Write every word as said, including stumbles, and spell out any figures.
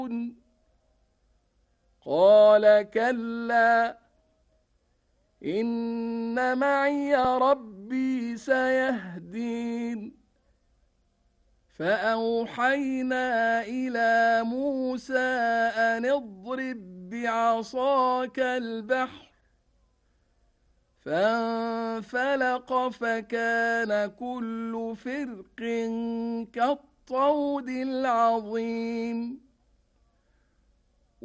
قال كلا إن معي ربي سيهدين فأوحينا إلى موسى أن اضرب بعصاك البحر فانفلق فكان كل فرق كالطود العظيم